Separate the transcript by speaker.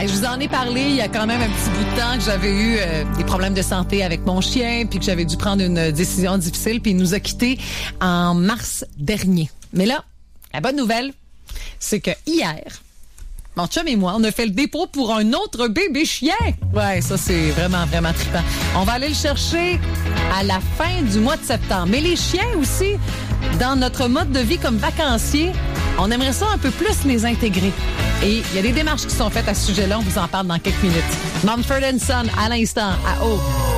Speaker 1: Je vous en ai parlé il y a quand même un petit bout de temps que j'avais eu des problèmes de santé avec mon chien, puis que j'avais dû prendre une décision difficile, puis il nous a quittés en mars dernier. Mais là, la bonne nouvelle, c'est que hier, mon chum et moi, on a fait le dépôt pour un autre bébé chien. Ouais, ça, c'est vraiment, vraiment trippant. On va aller le chercher à la fin du mois de septembre. Mais les chiens aussi, dans notre mode de vie comme vacancier, on aimerait ça un peu plus les intégrer. Et il y a des démarches qui sont faites à ce sujet-là. On vous en parle dans quelques minutes. Mumford & Son, à l'instant, à O.